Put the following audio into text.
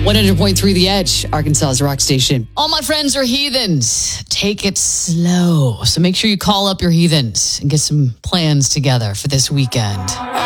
100.3 The Edge, Arkansas's rock station. All my friends are heathens. Take it slow. So make sure you call up your heathens and get some plans together for this weekend.